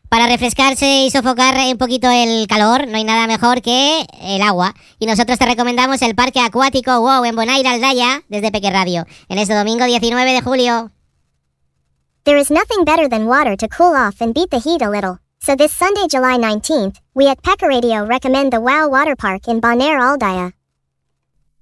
Para refrescarse y sofocar un poquito el calor, no hay nada mejor que el agua. Y nosotros te recomendamos el Parque Acuático WOW en Bonaire, Aldaya, desde Peque Radio, en este domingo 19 de julio. There is nothing better than water to cool off and beat the heat a little. So this Sunday, July 19th, we at Pecker Radio recommend the WOW Water Park in Bonaire, Aldaya.